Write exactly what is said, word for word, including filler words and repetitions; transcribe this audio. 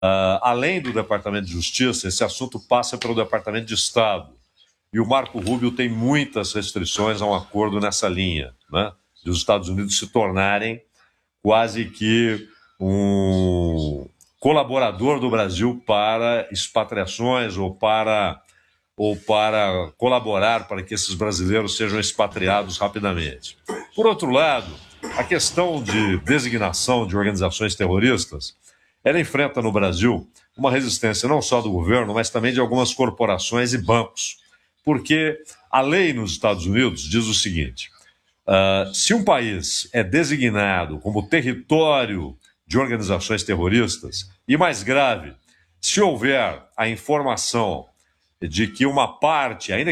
Uh, além do Departamento de Justiça, esse assunto passa pelo Departamento de Estado. E o Marco Rubio tem muitas restrições a um acordo nessa linha, né? De os Estados Unidos se tornarem quase que um colaborador do Brasil para expatriações ou para, ou para colaborar para que esses brasileiros sejam expatriados rapidamente. Por outro lado, a questão de designação de organizações terroristas, ela enfrenta no Brasil uma resistência não só do governo, mas também de algumas corporações e bancos. Porque a lei nos Estados Unidos diz o seguinte: uh, se um país é designado como território de organizações terroristas, e mais grave, se houver a informação de que uma parte, ainda